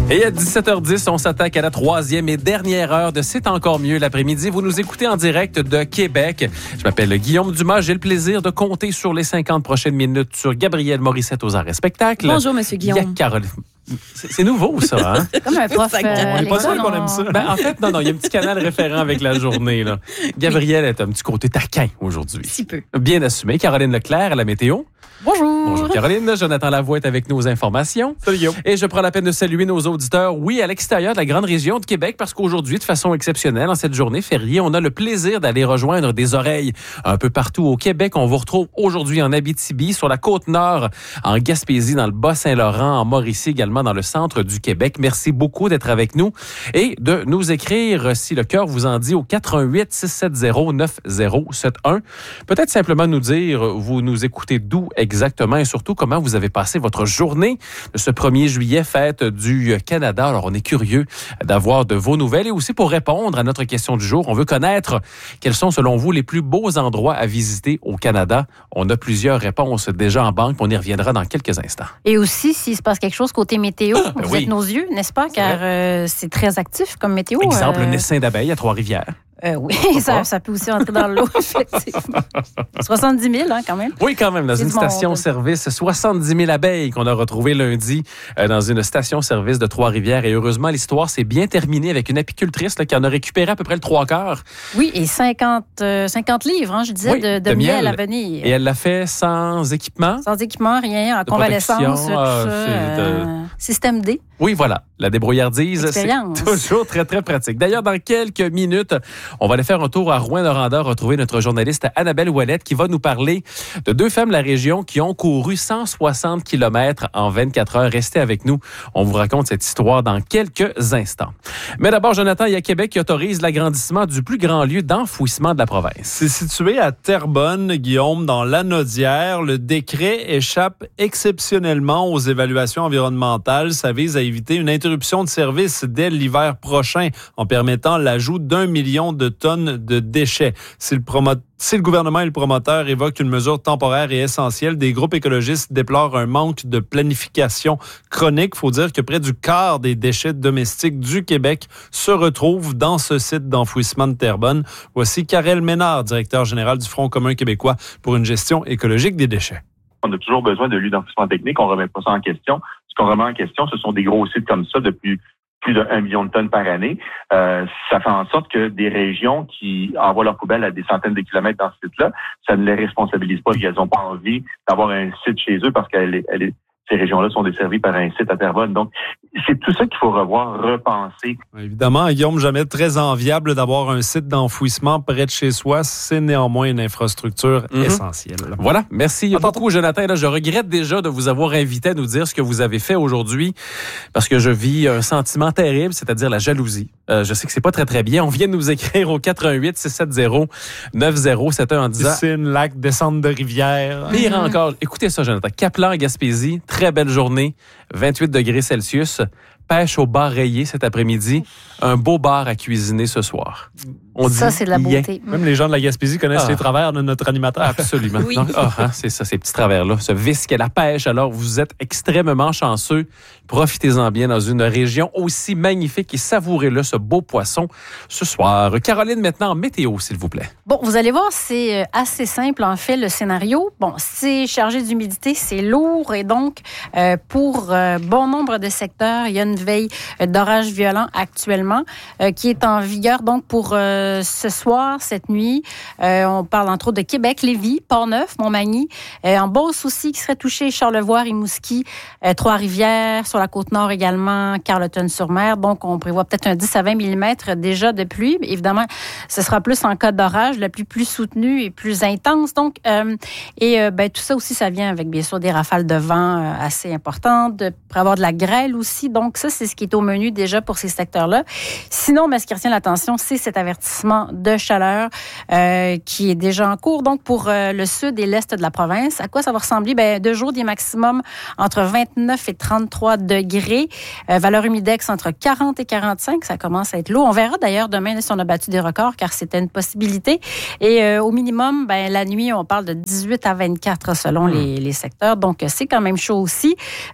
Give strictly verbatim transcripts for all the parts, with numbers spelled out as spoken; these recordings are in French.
Et à dix-sept heures dix, on s'attaque à la troisième et dernière heure de C'est encore mieux l'après-midi. Vous nous écoutez en direct de Québec. Je m'appelle Guillaume Dumas. J'ai le plaisir de compter sur les cinquante prochaines minutes sur Gabriel Morissette aux arts et spectacles. Bonjour, Monsieur Guillaume. Il y a Caroline... C'est, c'est nouveau, ça, hein? Comme un prof. On n'est pas sûr qu'on aime ça. Ben, en fait, non, non, il y a un petit canal référent avec la journée, là. Gabrielle est un petit côté taquin aujourd'hui. Si peu. Bien assumé. Caroline Leclerc à la météo. Bonjour. Bonjour Caroline. Jonathan Lavoie est avec nos informations. Salut Guillaume. Et je prends la peine de saluer nos auditeurs, oui, à l'extérieur de la grande région de Québec, parce qu'aujourd'hui, de façon exceptionnelle, en cette journée fériée, on a le plaisir d'aller rejoindre des oreilles un peu partout au Québec. On vous retrouve aujourd'hui en Abitibi, sur la Côte-Nord, en Gaspésie, dans le Bas-Saint-Laurent, en Mauricie, également dans le centre du Québec. Merci beaucoup d'être avec nous et de nous écrire, si le cœur vous en dit, au quatre un huit, six sept zéro, neuf zéro sept un. Peut-être simplement nous dire, vous nous écoutez d'où exactement et surtout comment vous avez passé votre journée de ce premier juillet, fête du Canada. Alors, on est curieux d'avoir de vos nouvelles et aussi pour répondre à notre question du jour, on veut connaître quels sont, selon vous, les plus beaux endroits à visiter au Canada. On a plusieurs réponses déjà en banque, on y reviendra dans quelques instants. Et aussi, s'il se passe quelque chose côté météo, Ah, ben vous oui. êtes nos yeux, n'est-ce pas? Car euh, c'est très actif comme météo. Exemple, euh... le Naissin d'abeilles à Trois-Rivières. Euh, oui, ça, ça peut aussi entrer dans l'eau, effectivement. soixante-dix mille, hein, quand même. Oui, quand même, dans C'est une du monde. station-service. soixante-dix mille abeilles qu'on a retrouvées lundi euh, dans une station-service de Trois-Rivières. Et heureusement, l'histoire s'est bien terminée avec une apicultrice là, qui en a récupéré à peu près le trois quarts. Oui, et cinquante, euh, cinquante livres, hein, je disais, Oui, de, de, de miel miel. à venir. Et elle l'a fait sans équipement. Sans équipement, rien, en De convalescence, protection, tout ah, ça. c'est, euh, euh, Système D. Oui, voilà. La débrouillardise, Expérience. c'est toujours très, très pratique. D'ailleurs, dans quelques minutes, on va aller faire un tour à Rouyn-Noranda, retrouver notre journaliste Annabelle Ouellette qui va nous parler de deux femmes de la région qui ont couru cent soixante kilomètres en vingt-quatre heures. Restez avec nous. On vous raconte cette histoire dans quelques instants. Mais d'abord, Jonathan, il y a Québec qui autorise l'agrandissement du plus grand lieu d'enfouissement de la province. C'est situé à Terrebonne, Guillaume, dans l'Anaudière. Le décret échappe exceptionnellement aux évaluations environnementales. Ça vise à éviter une interruption de service dès l'hiver prochain en permettant l'ajout d'un million de tonnes de déchets. Si le promoteur Si le gouvernement et le promoteur évoquent une mesure temporaire et essentielle, des groupes écologistes déplorent un manque de planification chronique. Il faut dire que près du quart des déchets domestiques du Québec se retrouvent dans ce site d'enfouissement de Terrebonne. Voici Karel Ménard, directeur général du Front commun québécois pour une gestion écologique des déchets. On a toujours besoin de lieux d'enfouissement technique. On ne remet pas ça en question. Ce qu'on remet en question, ce sont des gros sites comme ça depuis plus d'un million de tonnes par année. Euh, ça fait en sorte que des régions qui envoient leurs poubelles à des centaines de kilomètres dans ce site-là, ça ne les responsabilise pas. Elles n'ont pas envie d'avoir un site chez eux parce que ces régions-là sont desservies par un site à Terrebonne. Donc, c'est tout ça qu'il faut revoir, repenser. Évidemment, Guillaume, jamais très enviable d'avoir un site d'enfouissement près de chez soi. C'est néanmoins une infrastructure mm-hmm. essentielle. Voilà. Merci Attends, beaucoup, Jonathan. Là, je regrette déjà de vous avoir invité à nous dire ce que vous avez fait aujourd'hui parce que je vis un sentiment terrible, c'est-à-dire la jalousie. Euh, je sais que c'est pas très, très bien. On vient de nous écrire au quatre un huit, six sept zéro, neuf zéro sept un en disant... Piscine, lac, descente de rivière. Pire mm-hmm. encore. Écoutez ça, Jonathan. Caplan, Gaspésie, très belle journée, vingt-huit degrés Celsius. Pêche au bar rayé cet après-midi. Un beau bar à cuisiner ce soir. On ça, dit c'est de la beauté. Yeah. Même les gens de la Gaspésie connaissent ah. les travers de notre animateur. Absolument. Oui. Donc, oh, hein, c'est ça, ces petits travers-là. Ce vice qu'est la pêche. Alors, vous êtes extrêmement chanceux. Profitez-en bien dans une région aussi magnifique et savourez-le, ce beau poisson, ce soir. Caroline, maintenant, météo, s'il vous plaît. Bon, vous allez voir, c'est assez simple, en fait, le scénario. Bon, c'est chargé d'humidité, c'est lourd et donc, euh, pour euh, bon nombre de secteurs, il y a une veille d'orage violent actuellement euh, qui est en vigueur donc pour euh, ce soir, cette nuit. Euh, on parle entre autres de Québec, Lévis, Port-Neuf, Montmagny, euh, en Beauce aussi qui serait touché, Charlevoix, Rimouski, euh, Trois-Rivières, sur la Côte-Nord également, Carleton-sur-Mer. Donc, on prévoit peut-être un dix à vingt millimètres déjà de pluie. Évidemment, ce sera plus en cas d'orage, la pluie plus soutenue et plus intense. Donc, euh, et euh, ben, tout ça aussi, ça vient avec bien sûr des rafales de vent euh, assez importantes, de, pour avoir de la grêle aussi. Donc, ça, c'est ce qui est au menu déjà pour ces secteurs-là. Sinon, ben, ce qui retient l'attention, c'est cet avertissement de chaleur euh, qui est déjà en cours. Donc, pour euh, le sud et l'est de la province, à quoi ça va ressembler? Ben, deux jours, des maximums entre vingt-neuf et trente-trois degrés. Euh, valeur humidex entre quarante et quarante-cinq. Ça commence à être lourd. On verra d'ailleurs demain si on a battu des records, car c'était une possibilité. Et euh, au minimum, ben, la nuit, on parle de dix-huit à vingt-quatre selon mmh. les, les secteurs. Donc, c'est quand même chaud aussi. Euh, cet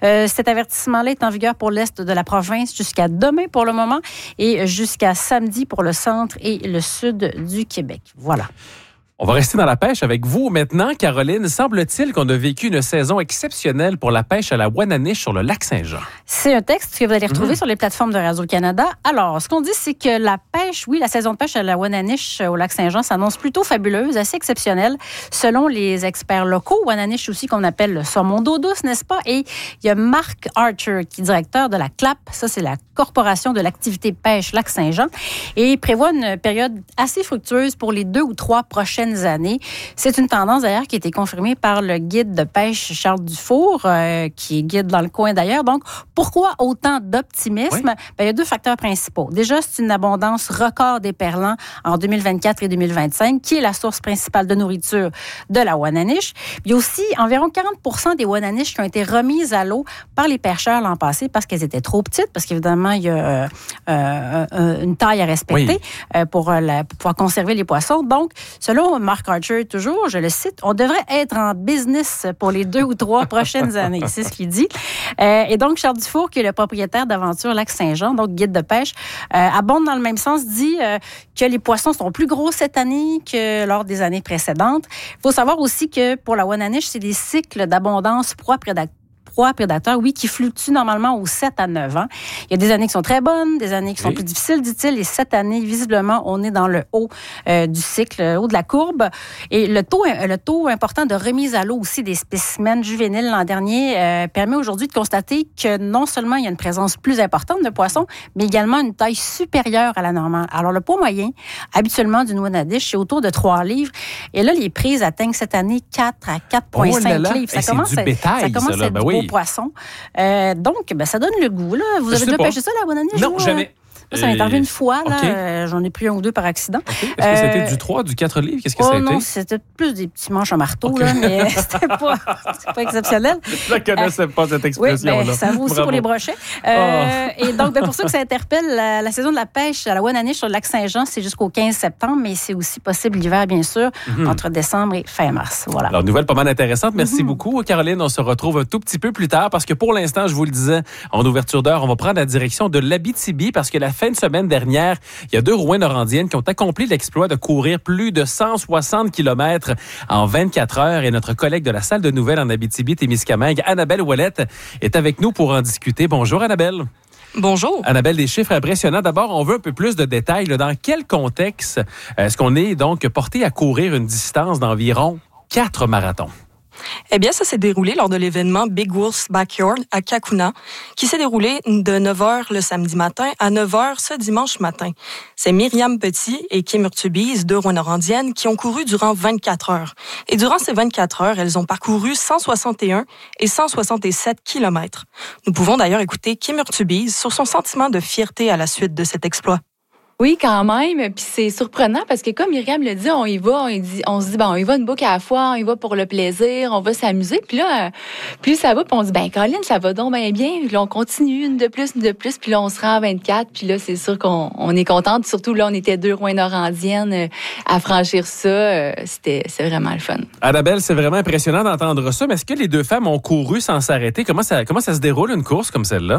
Cet avertissement-là est en vigueur pour l'Est de la province jusqu'à demain pour le moment et jusqu'à samedi pour le centre et le sud du Québec. Voilà. On va rester dans la pêche avec vous maintenant. Caroline, semble-t-il qu'on a vécu une saison exceptionnelle pour la pêche à la Wananiche sur le lac Saint-Jean. C'est un texte que vous allez retrouver mmh. sur les plateformes de Radio-Canada. Alors, ce qu'on dit, c'est que la pêche, oui, la saison de pêche à la Wananiche au lac Saint-Jean s'annonce plutôt fabuleuse, assez exceptionnelle, selon les experts locaux. Wananiche aussi qu'on appelle le saumon d'eau douce, n'est-ce pas? Et il y a Mark Archer, qui est directeur de la C L A P. Ça, c'est la Corporation de l'activité pêche lac Saint-Jean. Et il prévoit une période assez fructueuse pour les deux ou trois prochaines années. C'est une tendance d'ailleurs qui a été confirmée par le guide de pêche Charles Dufour, euh, qui est guide dans le coin d'ailleurs. Donc, pourquoi autant d'optimisme? Oui. Ben, il y a deux facteurs principaux. Déjà, c'est une abondance record d'éperlans en deux mille vingt-quatre et deux mille vingt-cinq, qui est la source principale de nourriture de la Wananiche. Il y a aussi environ quarante pour cent des Wananiches qui ont été remises à l'eau par les pêcheurs l'an passé parce qu'elles étaient trop petites, parce qu'évidemment, il y a euh, euh, une taille à respecter oui. euh, pour, la, pour pouvoir conserver les poissons. Donc, selon Mark Archer, toujours, je le cite, on devrait être en business pour les deux ou trois prochaines années. C'est ce qu'il dit. Euh, et donc, Charles Dufour, qui est le propriétaire d'Aventure Lac-Saint-Jean, donc guide de pêche, euh, abonde dans le même sens, dit euh, que les poissons sont plus gros cette année que lors des années précédentes. Il faut savoir aussi que pour la Wananiche, c'est des cycles d'abondance proie-prédateur. prédateurs, oui, qui fluctuent normalement aux sept à neuf ans. Il y a des années qui sont très bonnes, des années qui sont oui. plus difficiles, dit-il, et cette année, visiblement, on est dans le haut euh, du cycle, le haut de la courbe. Et le taux, le taux important de remise à l'eau aussi des spécimens juvéniles l'an dernier euh, permet aujourd'hui de constater que non seulement il y a une présence plus importante de poissons, mais également une taille supérieure à la normale. Alors, le poids moyen, habituellement, d'une Wananiche, c'est autour de trois livres. Et là, les prises atteignent cette année quatre à quatre virgule cinq oh livres. Ça hey, commence, c'est du bétail, ça commence ça, là. à être ben du oui. beau poisson. Euh, donc, ben, ça donne le goût. Là. Vous Je avez déjà pas. pêché ça, la Wananiche? Non, jamais. Moi, ça m'est arrivé une fois. Là, okay. euh, j'en ai pris un ou deux par accident. Okay. Est-ce que c'était euh, du trois, du quatre livres? Qu'est-ce que oh, ça a non, été? C'était plus des petits manches à marteau, okay. là, mais c'était pas, c'était pas exceptionnel. Je ne connaissais euh, pas cette expression-là. Oui, ben, ça vaut aussi Bravo. Pour les brochets. Euh, oh. Et donc, ben, pour ça que ça interpelle, la, la saison de la pêche à la Wananiche sur le lac Saint-Jean, c'est jusqu'au quinze septembre, mais c'est aussi possible l'hiver, bien sûr, mm-hmm. entre décembre et fin mars. Voilà. Alors, nouvelle pas mal intéressante. Merci mm-hmm. beaucoup, Caroline. On se retrouve un tout petit peu plus tard parce que pour l'instant, je vous le disais, en ouverture d'heure, on va prendre la direction de l'Abitibi parce que la fin de semaine dernière, il y a deux Rouyn-Norandiennes qui ont accompli l'exploit de courir plus de cent soixante kilomètres en vingt-quatre heures. Et notre collègue de la salle de nouvelles en Abitibi-Témiscamingue, Annabelle Ouellette, est avec nous pour en discuter. Bonjour, Annabelle. Bonjour. Annabelle, des chiffres impressionnants. D'abord, on veut un peu plus de détails. Là. Dans quel contexte est-ce qu'on est donc porté à courir une distance d'environ quatre marathons? Eh bien, ça s'est déroulé lors de l'événement Big Wolf's Backyard à Kakuna, qui s'est déroulé de neuf heures le samedi matin à neuf heures ce dimanche matin. C'est Myriam Petit et Kim Urtubise, deux Rouyn-Norandiennes, qui ont couru durant vingt-quatre heures. Et durant ces vingt-quatre heures, elles ont parcouru cent soixante et un et cent soixante-sept kilomètres. Nous pouvons d'ailleurs écouter Kim Urtubise sur son sentiment de fierté à la suite de cet exploit. Oui, quand même. Puis c'est surprenant parce que comme Myriam le dit, on y va, on, dit, on se dit, bon, on y va une boucle à la fois, on y va pour le plaisir, on va s'amuser. Puis là, plus ça va, puis on se dit, ben Caroline, ça va donc bien bien. Puis là, on continue une de plus, une de plus. Puis là, on se rend à vingt-quatre. Puis là, c'est sûr qu'on on est contente. Surtout là, on était deux Rouyn-Norandiennes à franchir ça. C'était c'est vraiment le fun. Annabelle, c'est vraiment impressionnant d'entendre ça. Mais est-ce que les deux femmes ont couru sans s'arrêter? Comment ça, comment ça se déroule une course comme celle-là?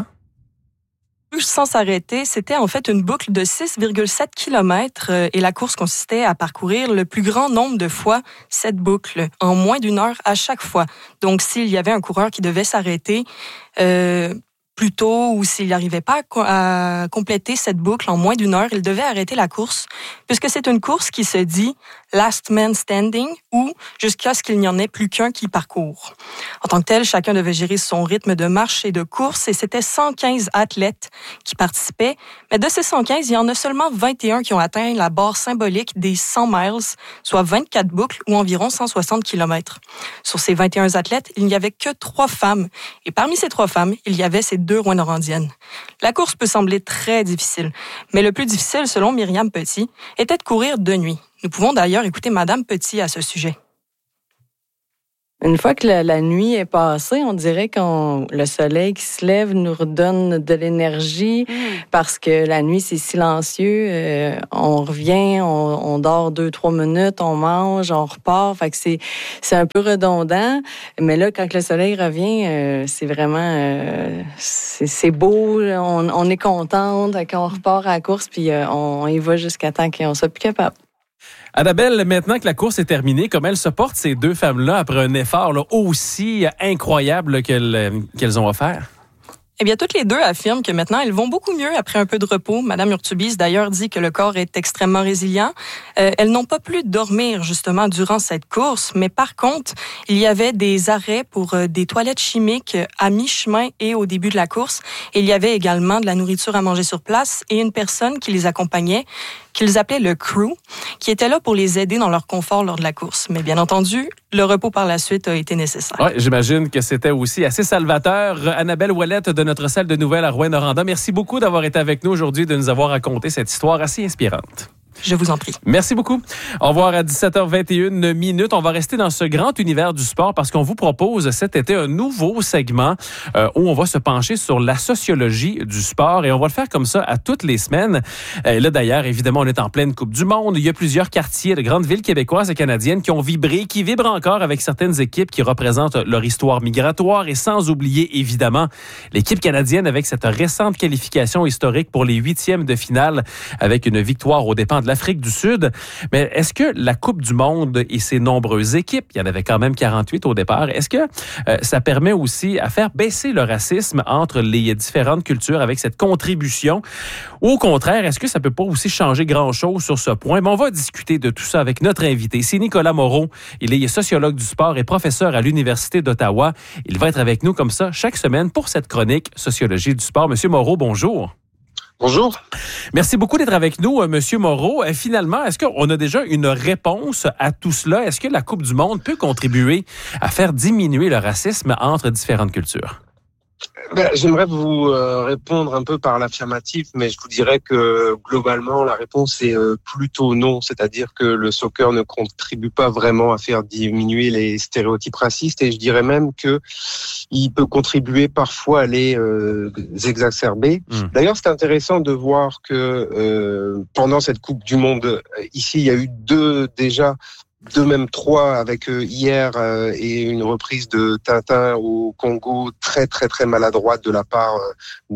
Sans s'arrêter, c'était en fait une boucle de six virgule sept kilomètres et la course consistait à parcourir le plus grand nombre de fois cette boucle en moins d'une heure à chaque fois. Donc, s'il y avait un coureur qui devait s'arrêter euh, plus tôt ou s'il n'arrivait pas à, à compléter cette boucle en moins d'une heure, il devait arrêter la course puisque c'est une course qui se dit last man standing ou jusqu'à ce qu'il n'y en ait plus qu'un qui parcourt. En tant que tel, chacun devait gérer son rythme de marche et de course et c'était cent quinze athlètes qui participaient. Mais de ces cent quinze, il y en a seulement vingt et un qui ont atteint la barre symbolique des cent miles, soit vingt-quatre boucles ou environ cent soixante kilomètres. Sur ces vingt et un athlètes, il n'y avait que trois femmes. Et parmi ces trois femmes, il y avait ces deux Rouyn-Norandiennes. La course peut sembler très difficile, mais le plus difficile, selon Myriam Petit, était de courir de nuit. Nous pouvons d'ailleurs écouter Madame Petit à ce sujet. Une fois que la, la nuit est passée, on dirait que le soleil qui se lève nous redonne de l'énergie mmh. parce que la nuit, c'est silencieux. Euh, on revient, on, on dort deux, trois minutes, on mange, on repart. Fait que c'est, c'est un peu redondant. Mais là, quand le soleil revient, euh, c'est vraiment... Euh, c'est, c'est beau, on, on est contente quand on repart à la course, puis euh, on, on y va jusqu'à temps qu'on soit plus capable. Annabelle, maintenant que la course est terminée, comment elles se portent, ces deux femmes-là, après un effort là, aussi incroyable qu'elles, qu'elles ont offert? Eh bien, toutes les deux affirment que maintenant, elles vont beaucoup mieux après un peu de repos. Madame Urtubis, d'ailleurs, dit que le corps est extrêmement résilient. Euh, elles n'ont pas pu dormir, justement, durant cette course, mais par contre, il y avait des arrêts pour euh, des toilettes chimiques à mi-chemin et au début de la course. Et il y avait également de la nourriture à manger sur place et une personne qui les accompagnait, qu'ils appelaient le crew, qui était là pour les aider dans leur confort lors de la course. Mais bien entendu, le repos par la suite a été nécessaire. Oui, j'imagine que c'était aussi assez salvateur. Annabelle Ouellette de notre salle de nouvelles à Rouyn-Noranda, merci beaucoup d'avoir été avec nous aujourd'hui, de nous avoir raconté cette histoire assez inspirante. Je vous en prie. Merci beaucoup. Au revoir à dix-sept heures vingt et une minutes. On va rester dans ce grand univers du sport parce qu'on vous propose cet été un nouveau segment euh, où on va se pencher sur la sociologie du sport et on va le faire comme ça à toutes les semaines. Et là, d'ailleurs, évidemment, on est en pleine Coupe du Monde. Il y a plusieurs quartiers de grandes villes québécoises et canadiennes qui ont vibré, qui vibrent encore avec certaines équipes qui représentent leur histoire migratoire et sans oublier, évidemment, l'équipe canadienne avec cette récente qualification historique pour les huitièmes de finale avec une victoire aux dépens de l'Afrique du Sud. Mais est-ce que la Coupe du Monde et ses nombreuses équipes, il y en avait quand même quarante-huit au départ, est-ce que euh, ça permet aussi à faire baisser le racisme entre les différentes cultures avec cette contribution? Ou au contraire, est-ce que ça peut pas aussi changer grand-chose sur ce point? Mais on va discuter de tout ça avec notre invité. C'est Nicolas Moreau. Il est sociologue du sport et professeur à l'Université d'Ottawa. Il va être avec nous comme ça chaque semaine pour cette chronique Sociologie du sport. Monsieur Moreau, bonjour. Bonjour. Merci beaucoup d'être avec nous, Monsieur Moreau. Et finalement, est-ce qu'on a déjà une réponse à tout cela? Est-ce que la Coupe du Monde peut contribuer à faire diminuer le racisme entre différentes cultures? Ben, j'aimerais vous euh, répondre un peu par l'affirmatif, mais je vous dirais que globalement, la réponse est euh, plutôt non. C'est-à-dire que le soccer ne contribue pas vraiment à faire diminuer les stéréotypes racistes et je dirais même que il peut contribuer parfois à les euh, exacerber. Mmh. D'ailleurs, c'est intéressant de voir que euh, pendant cette Coupe du Monde, ici, il y a eu deux déjà deux, même trois avec euh, hier euh, et une reprise de Tintin au Congo très très très maladroite de la part euh,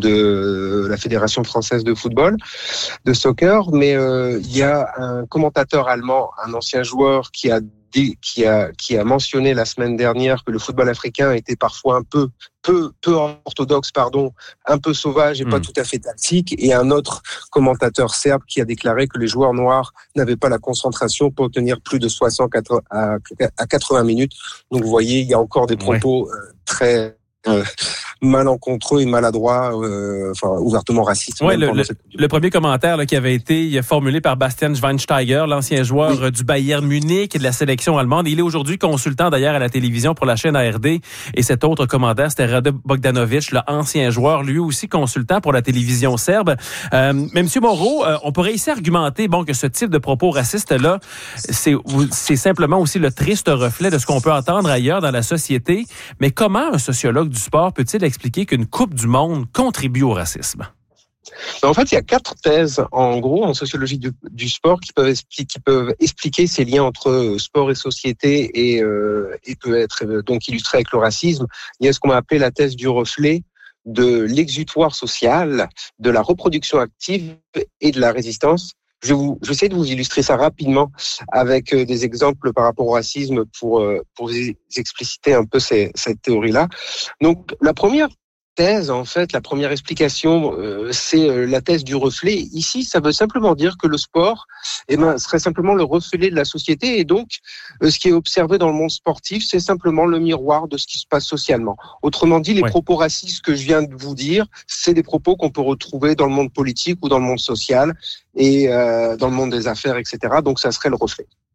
de la Fédération française de football, de soccer. Mais euh, il y a un commentateur allemand, un ancien joueur qui a qui a qui a mentionné la semaine dernière que le football africain était parfois un peu peu peu orthodoxe, pardon, un peu sauvage et mmh. pas tout à fait tactique, et un autre commentateur serbe qui a déclaré que les joueurs noirs n'avaient pas la concentration pour tenir plus de soixante à quatre-vingts minutes. Donc vous voyez, il y a encore des propos ouais. euh, très Euh, malencontreux et maladroit, euh, enfin ouvertement raciste. Oui, le, le, le premier commentaire là, qui avait été formulé par Bastian Schweinsteiger, l'ancien joueur oui. du Bayern Munich et de la sélection allemande. Il est aujourd'hui consultant d'ailleurs à la télévision pour la chaîne A R D. Et cet autre commentaire, c'était Rade Bogdanovic, l'ancien joueur, lui aussi consultant pour la télévision serbe. Euh, mais M. Moreau, euh, on pourrait ici argumenter bon, que ce type de propos racistes-là, c'est, c'est simplement aussi le triste reflet de ce qu'on peut entendre ailleurs dans la société. Mais comment un sociologue du sport peut-il expliquer qu'une Coupe du Monde contribue au racisme? En fait, il y a quatre thèses, en gros, en sociologie du, du sport qui peuvent, expliquer, qui peuvent expliquer ces liens entre sport et société et, euh, et peut être donc illustré avec le racisme. Il y a ce qu'on va appeler la thèse du reflet, de l'exutoire social, de la reproduction active et de la résistance. Je vais, vous, je vais essayer de vous illustrer ça rapidement avec des exemples par rapport au racisme pour, pour vous expliciter un peu ces, cette théorie-là. Donc, la première thèse, en fait, la première explication, euh, c'est euh, la thèse du reflet. Ici, ça veut simplement dire que le sport eh ben, serait simplement le reflet de la société et donc, euh, ce qui est observé dans le monde sportif, c'est simplement le miroir de ce qui se passe socialement. Autrement dit, les ouais. propos racistes que je viens de vous dire, c'est des propos qu'on peut retrouver dans le monde politique ou dans le monde social et euh, dans le monde des affaires, et cetera. Donc, ça serait le reflet.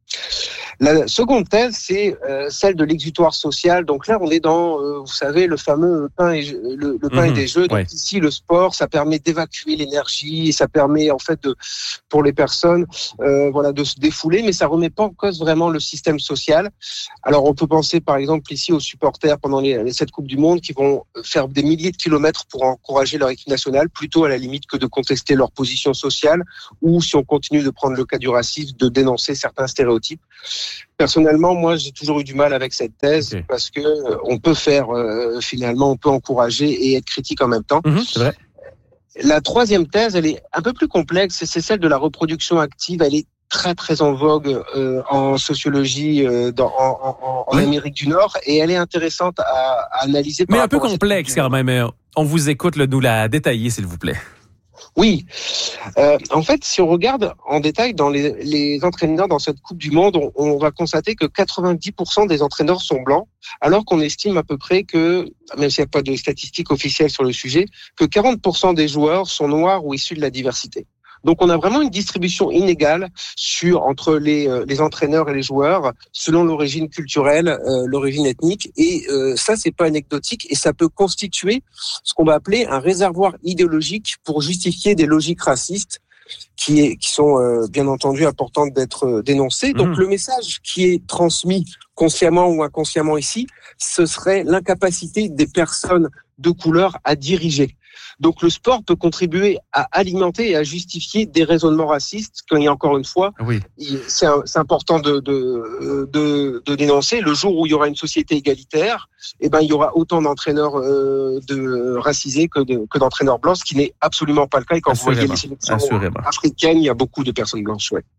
La seconde thèse, c'est euh, celle de l'exutoire social. Donc là, on est dans, euh, vous savez, le fameux pain et le, le pain mmh, et des jeux. Donc ouais. Ici, le sport, ça permet d'évacuer l'énergie, et ça permet en fait de, pour les personnes, euh, voilà, de se défouler, mais ça remet pas en cause vraiment le système social. Alors, on peut penser par exemple ici aux supporters pendant les, les cette Coupe du Monde qui vont faire des milliers de kilomètres pour encourager leur équipe nationale, plutôt à la limite que de contester leur position sociale, ou si on continue de prendre le cas du racisme, de dénoncer certains stéréotypes. Personnellement, moi, j'ai toujours eu du mal avec cette thèse okay. parce que euh, on peut faire, euh, finalement, on peut encourager et être critique en même temps. Mmh, c'est vrai. La troisième thèse, elle est un peu plus complexe, c'est celle de la reproduction active. Elle est très, très en vogue euh, en sociologie euh, dans, en, en, en oui. Amérique du Nord, et elle est intéressante à, à analyser. Mais un peu complexe quand même. On vous écoute, là, nous la détailler, s'il vous plaît. Oui. Euh, en fait, si on regarde en détail dans les, les entraîneurs dans cette Coupe du Monde, on, on va constater que quatre-vingt-dix pour cent des entraîneurs sont blancs, alors qu'on estime à peu près que, même s'il n'y a pas de statistiques officielles sur le sujet, que quarante pour cent des joueurs sont noirs ou issus de la diversité. Donc, on a vraiment une distribution inégale sur entre les, euh, les entraîneurs et les joueurs selon l'origine culturelle, euh, l'origine ethnique. Et euh, ça, c'est pas anecdotique, et ça peut constituer ce qu'on va appeler un réservoir idéologique pour justifier des logiques racistes qui, est, qui sont euh, bien entendu importantes d'être euh, dénoncées. Donc, mmh. le message qui est transmis consciemment ou inconsciemment ici, ce serait l'incapacité des personnes de couleur à diriger. Donc le sport peut contribuer à alimenter et à justifier des raisonnements racistes, quand il y a encore une fois, oui. c'est, un, c'est important de, de, de, de dénoncer. Le jour où il y aura une société égalitaire, eh ben, il y aura autant d'entraîneurs euh, de, racisés que, de, que d'entraîneurs blancs, ce qui n'est absolument pas le cas. Et quand Assurément. vous voyez les sélections Assurément. africaines, il y a beaucoup de personnes blanches. Ouais.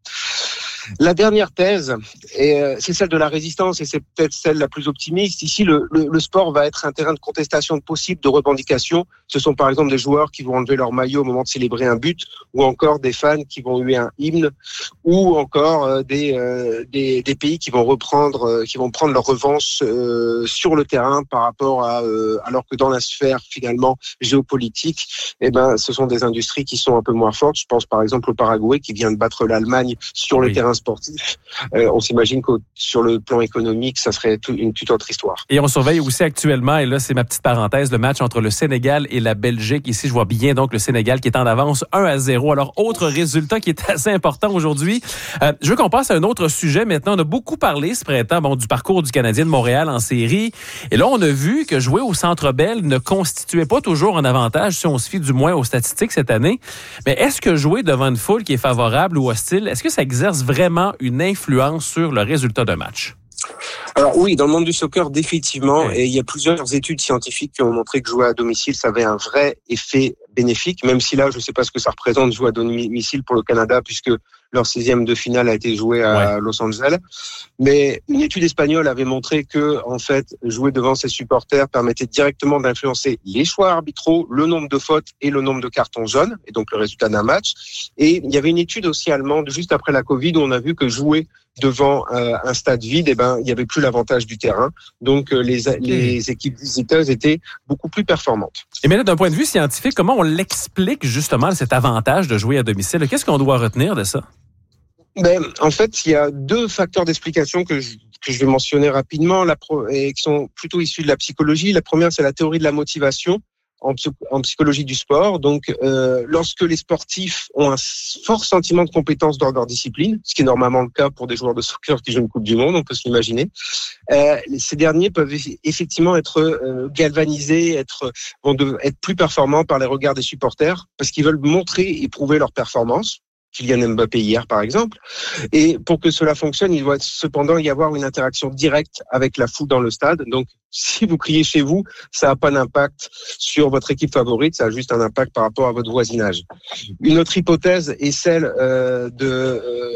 La dernière thèse, et c'est celle de la résistance, et c'est peut-être celle la plus optimiste. Ici, le, le, le sport va être un terrain de contestation possible, de revendication. Ce sont par exemple des joueurs qui vont enlever leur maillot au moment de célébrer un but, ou encore des fans qui vont huer un hymne, ou encore euh, des, euh, des, des pays qui vont reprendre, euh, qui vont prendre leur revanche euh, sur le terrain par rapport à, euh, alors que dans la sphère finalement géopolitique, eh ben, ce sont des industries qui sont un peu moins fortes. Je pense par exemple au Paraguay qui vient de battre l'Allemagne sur le oui. terrain sportif. Euh, on s'imagine que sur le plan économique, ça serait tout, une toute autre histoire. Et on surveille aussi actuellement, et là c'est ma petite parenthèse, le match entre le Sénégal et la Belgique. Ici, je vois bien donc le Sénégal qui est en avance un à zéro. Alors, autre résultat qui est assez important aujourd'hui. Euh, je veux qu'on passe à un autre sujet maintenant. On a beaucoup parlé ce printemps bon, du parcours du Canadien de Montréal en série. Et là, on a vu que jouer au Centre Bell ne constituait pas toujours un avantage, si on se fie du moins aux statistiques cette année. Mais est-ce que jouer devant une foule qui est favorable ou hostile, est-ce que ça exerce vraiment une influence sur le résultat d'un match? Alors oui, dans le monde du soccer, définitivement, ouais. et il y a plusieurs études scientifiques qui ont montré que jouer à domicile, ça avait un vrai effet bénéfique, même si là, je ne sais pas ce que ça représente jouer à domicile pour le Canada, puisque leur sixième de finale a été joué à ouais. Los Angeles. Mais une étude espagnole avait montré que, en fait, jouer devant ses supporters permettait directement d'influencer les choix arbitraux, le nombre de fautes et le nombre de cartons jaunes, et donc le résultat d'un match. Et il y avait une étude aussi allemande, juste après la Covid, où on a vu que jouer devant euh, un stade vide, eh ben, il n'y avait plus l'avantage du terrain. Donc, euh, les, les équipes visiteuses étaient beaucoup plus performantes. Et maintenant, d'un point de vue scientifique, comment on l'explique justement cet avantage de jouer à domicile? Qu'est-ce qu'on doit retenir de ça? Ben, en fait, il y a deux facteurs d'explication que je, que je vais mentionner rapidement, la pro, et qui sont plutôt issus de la psychologie. La première, c'est la théorie de la motivation en, en psychologie du sport. Donc, euh, lorsque les sportifs ont un fort sentiment de compétence dans leur discipline, ce qui est normalement le cas pour des joueurs de soccer qui jouent une Coupe du Monde, on peut se l'imaginer, euh, ces derniers peuvent effectivement être euh, galvanisés, être, vont de, être plus performants par les regards des supporters, parce qu'ils veulent montrer et prouver leur performance. Kylian Mbappé hier, par exemple. Et pour que cela fonctionne, il doit cependant y avoir une interaction directe avec la foule dans le stade. Donc, si vous criez chez vous, ça n'a pas d'impact sur votre équipe favorite, ça a juste un impact par rapport à votre voisinage. Une autre hypothèse est celle euh, de... Euh,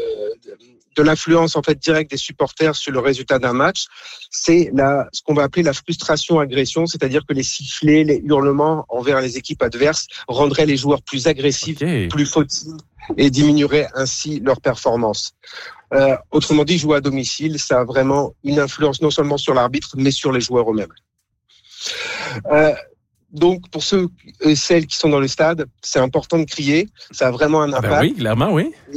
de l'influence en fait directe des supporters sur le résultat d'un match, c'est la, ce qu'on va appeler la frustration-agression, c'est-à-dire que les sifflets, les hurlements envers les équipes adverses rendraient les joueurs plus agressifs, okay. plus fautives et diminueraient ainsi leur performance. Euh, autrement dit, jouer à domicile, ça a vraiment une influence non seulement sur l'arbitre, mais sur les joueurs eux-mêmes. Euh, Donc, pour ceux et celles qui sont dans le stade, c'est important de crier. Ça a vraiment un impact. Ah ben oui, clairement, oui.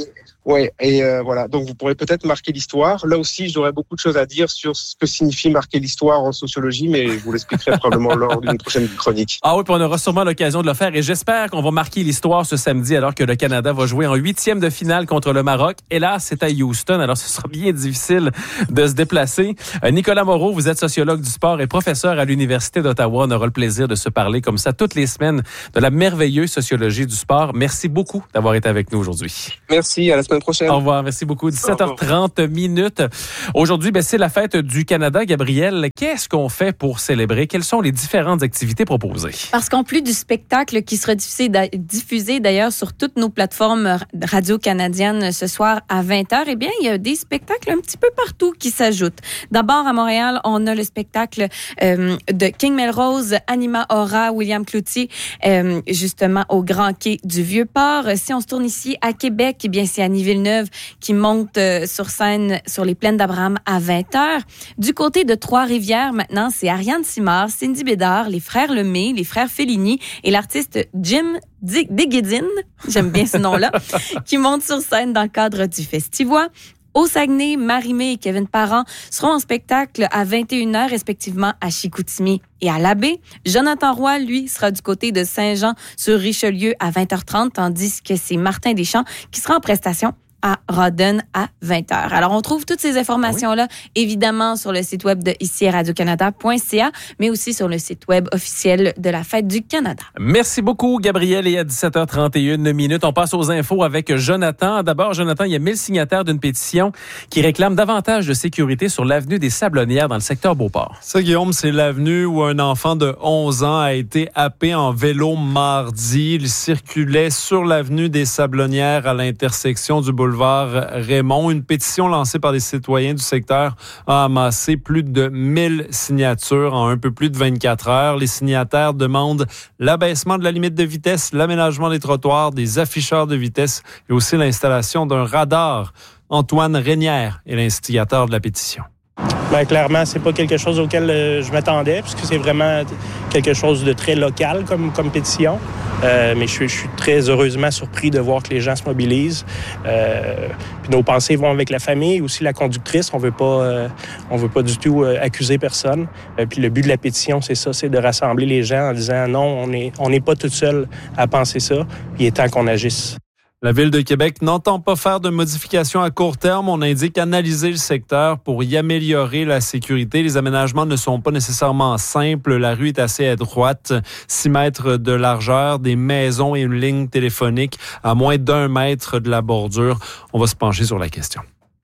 Ouais, et euh, voilà. Donc, vous pourrez peut-être marquer l'histoire. Là aussi, j'aurais beaucoup de choses à dire sur ce que signifie marquer l'histoire en sociologie, mais je vous l'expliquerai probablement lors d'une prochaine chronique. Ah oui, puis on aura sûrement l'occasion de le faire. Et j'espère qu'on va marquer l'histoire ce samedi, alors que le Canada va jouer en huitième de finale contre le Maroc. Et là, c'est à Houston, alors ce sera bien difficile de se déplacer. Euh, Nicolas Moreau, vous êtes sociologue du sport et professeur à l'Université d'Ottawa. On aura le plaisir de se parler comme ça toutes les semaines de la merveilleuse sociologie du sport. Merci beaucoup d'avoir été avec nous aujourd'hui. Merci, à la semaine prochaine. Au revoir, merci beaucoup. dix-sept heures trente minutes. Aujourd'hui, ben, c'est la fête du Canada. Gabrielle, qu'est-ce qu'on fait pour célébrer? Quelles sont les différentes activités proposées? Parce qu'en plus du spectacle qui sera diffusé, diffusé d'ailleurs sur toutes nos plateformes radio-canadiennes ce soir à vingt heures, eh bien, il y a des spectacles un petit peu partout qui s'ajoutent. D'abord, à Montréal, on a le spectacle euh, de King Melrose, Anima Aura, William Cloutier, euh, justement au Grand Quai du Vieux-Port. Si on se tourne ici à Québec, eh bien, c'est Annie Villeneuve qui monte euh, sur scène sur les plaines d'Abraham à vingt heures. Du côté de Trois-Rivières, maintenant, c'est Ariane Simard, Cindy Bédard, les frères Lemay, les frères Fellini et l'artiste Jim Deguedin, j'aime bien ce nom-là, qui monte sur scène dans le cadre du Festivois. Au Saguenay, Marie-Mé et Kevin Parent seront en spectacle à vingt et une heures, respectivement à Chicoutimi et à Labbé. Jonathan Roy, lui, sera du côté de Saint-Jean-sur-Richelieu à vingt heures trente, tandis que c'est Martin Deschamps qui sera en prestation à Rawdon à vingt heures. Alors, on trouve toutes ces informations-là, oui, évidemment, sur le site web de ici radio canada point c a, mais aussi sur le site web officiel de la Fête du Canada. Merci beaucoup, Gabrielle. Et à dix-sept heures trente et une minutes, on passe aux infos avec Jonathan. D'abord, Jonathan, il y a mille signataires d'une pétition qui réclame davantage de sécurité sur l'avenue des Sablonnières dans le secteur Beauport. Ça, Guillaume, c'est l'avenue où un enfant de onze ans a été happé en vélo mardi. Il circulait sur l'avenue des Sablonnières à l'intersection du boulevard Raymond. Une pétition lancée par des citoyens du secteur a amassé plus de mille signatures en un peu plus de vingt-quatre heures. Les signataires demandent l'abaissement de la limite de vitesse, l'aménagement des trottoirs, des afficheurs de vitesse et aussi l'installation d'un radar. Antoine Reynière est l'instigateur de la pétition. Bien, clairement, c'est pas quelque chose auquel euh, je m'attendais, puisque c'est vraiment quelque chose de très local comme, comme pétition. Euh, mais je suis, je suis très heureusement surpris de voir que les gens se mobilisent. Euh, puis nos pensées vont avec la famille, aussi la conductrice. On veut pas, euh, on veut pas du tout euh, accuser personne. Euh, puis le but de la pétition, c'est ça, c'est de rassembler les gens en disant non, on n'est on n'est pas tout seul à penser ça. Il est temps qu'on agisse. La Ville de Québec n'entend pas faire de modifications à court terme. On indique analyser le secteur pour y améliorer la sécurité. Les aménagements ne sont pas nécessairement simples. La rue est assez étroite, six mètres de largeur, des maisons et une ligne téléphonique à moins d'un mètre de la bordure. On va se pencher sur la question.